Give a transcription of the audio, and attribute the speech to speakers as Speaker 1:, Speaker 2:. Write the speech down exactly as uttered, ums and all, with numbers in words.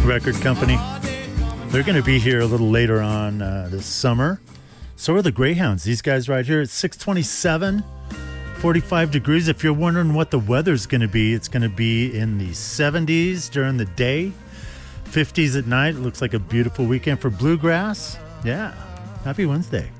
Speaker 1: record company. They're going to be here a little later on uh, this summer. So are the Greyhounds. These guys right here at six twenty-seven, forty-five degrees. If you're wondering what the weather's going to be, it's going to be in the seventies during the day, fifties at night. It looks like a beautiful weekend for bluegrass. Yeah. Happy Wednesday.